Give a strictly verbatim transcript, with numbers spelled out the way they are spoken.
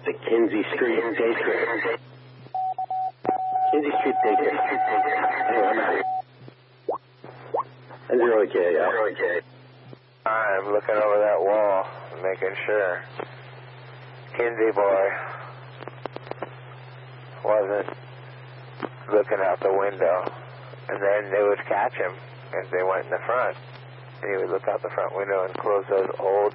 The Kinsey Street Daycare. Kinsey Street Daycare. Hey, I'm out. That's really okay, yeah. Really okay. I'm looking over that wall, making sure Kinsey boy wasn't looking out the window, and then they would catch him as they went in the front, and he would look out the front window and close those old